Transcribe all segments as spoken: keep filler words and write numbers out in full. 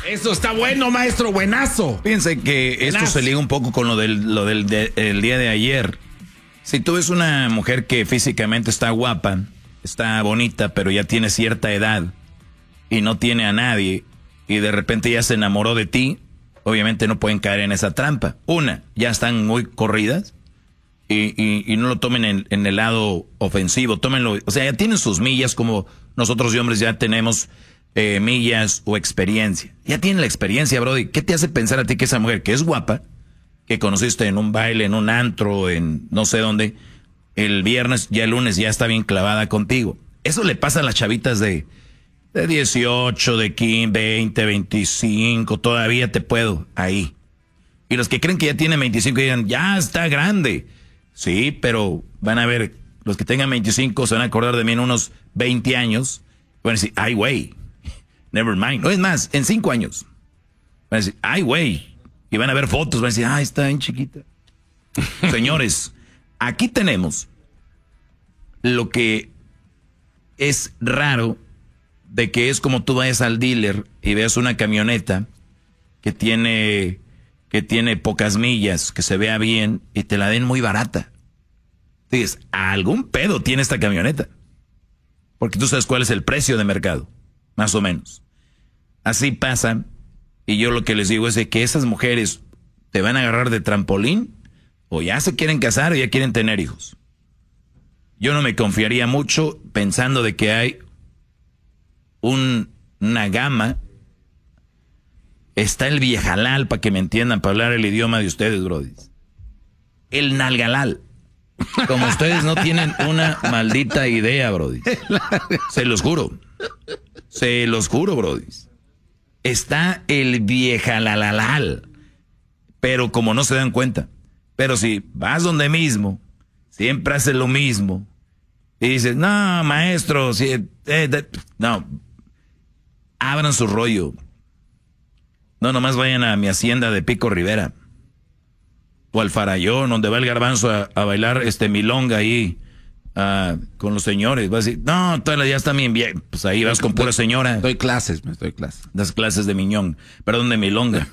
Eso está bueno, maestro, buenazo. Fíjense que buenazo. Esto se liga un poco con lo del, lo del de, el día de ayer. Si tú ves una mujer que físicamente está guapa, está bonita, pero ya tiene cierta edad y no tiene a nadie, y de repente ya se enamoró de ti, obviamente no pueden caer en esa trampa. Una, ya están muy corridas y, y, y no lo tomen en, en el lado ofensivo, tómenlo, o sea, ya tienen sus millas como nosotros y hombres ya tenemos eh, millas o experiencia. Ya tienen la experiencia, brody. ¿Qué te hace pensar a ti que esa mujer que es guapa, que conociste en un baile, en un antro, en no sé dónde, el viernes, ya el lunes ya está bien clavada contigo? Eso le pasa a las chavitas de, de dieciocho, de quince, veinte, veinticinco, todavía te puedo, ahí. Y los que creen que ya tienen veinticinco digan, ya está grande. Sí, pero van a ver, los que tengan veinticinco se van a acordar de mí en unos veinte años. Van a decir, ay, güey, never mind. No es más, en cinco años. Van a decir, ay, güey. Y van a ver fotos, van a decir, ay, está bien chiquita. Señores, aquí tenemos lo que es raro de que es como tú vayas al dealer y veas una camioneta que tiene, que tiene pocas millas, que se vea bien y te la den muy barata. Dices, algún pedo tiene esta camioneta. Porque tú sabes cuál es el precio de mercado, más o menos. Así pasa, y yo lo que les digo es de que esas mujeres te van a agarrar de trampolín, o ya se quieren casar o ya quieren tener hijos. Yo no me confiaría mucho pensando de que hay un, una gama. Está el viejalal, para que me entiendan, para hablar el idioma de ustedes, brody. El nalgalal. Como ustedes no tienen una maldita idea, brody. Se los juro. Se los juro, brody. Está el viejalalal. Pero como no se dan cuenta. Pero si vas donde mismo, siempre haces lo mismo. Y dices, no, maestro, si, eh, de, no. Abran su rollo. No, nomás vayan a mi hacienda de Pico Rivera. O al Farallón, donde va el Garbanzo a, a bailar este milonga ahí uh, con los señores. Vas a decir, no, todas ya están bien bien. Pues ahí vas con pura señora. Doy clases, me doy clases. Das clases de miñón, perdón, de milonga.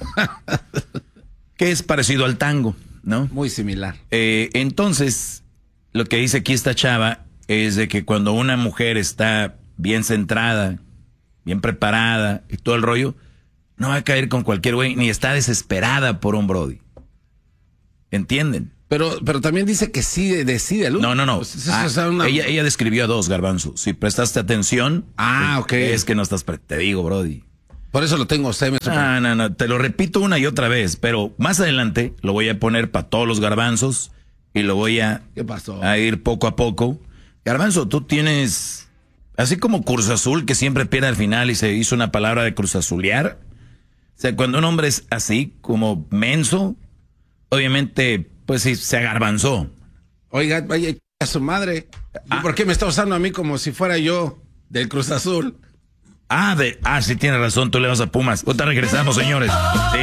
Que es parecido al tango, ¿no? Muy similar. Eh, entonces, lo que dice aquí esta chava es de que cuando una mujer está bien centrada, bien preparada y todo el rollo, no va a caer con cualquier güey, ni está desesperada por un brody. ¿Entienden? Pero, pero también dice que sí decide, Lu. No, no, no. Pues eso, ah, o sea, una... ella, ella describió a dos, Garbanzo. Si prestaste atención. Ah, ok. Es que no estás, pre te digo, brody. Por eso lo tengo usted. No, no, no. Te lo repito una y otra vez, pero más adelante lo voy a poner para todos los garbanzos y lo voy a, ¿Qué pasó? a ir poco a poco. Garbanzo, tú tienes, así como Cruz Azul, que siempre pierde al final y se hizo una palabra de Cruz Azulear. O sea, cuando un hombre es así, como menso, obviamente, pues sí, se agarbanzó. Oiga, vaya a su madre. Ah. ¿Por qué me está usando a mí como si fuera yo del Cruz Azul? Ah, de, ah, sí tiene razón, tú le vas a Pumas. Ahorita regresamos, señores. Sí.